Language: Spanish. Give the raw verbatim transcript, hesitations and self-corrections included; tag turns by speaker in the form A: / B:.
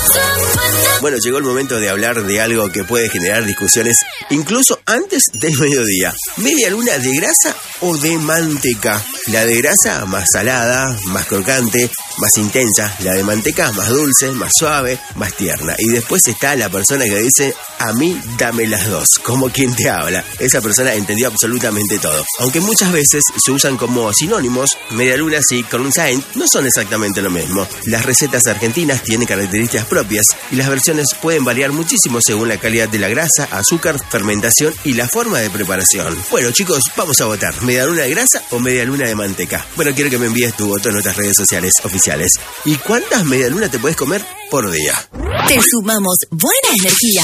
A: Bueno, llegó el momento de hablar de algo que puede generar discusiones incluso antes del mediodía. ¿Media luna de grasa o de manteca? La de grasa más salada, más crocante, más intensa. La de manteca más dulce, más suave, más tierna. Y después está la persona que dice, a mí dame las dos, como quien te habla. Esa persona entendió absolutamente todo. Aunque muchas veces se usan como sinónimos, media luna y croissant no son exactamente lo mismo. Las recetas argentinas tienen características propias y las versiones pueden variar muchísimo según la calidad de la grasa, azúcar, fermentación y la forma de preparación. Bueno, chicos, vamos a votar. ¿Media luna de grasa o media luna de manteca? Bueno, quiero que me envíes tu voto en nuestras redes sociales oficiales. ¿Y cuántas media luna te puedes comer por día?
B: Te sumamos buena energía.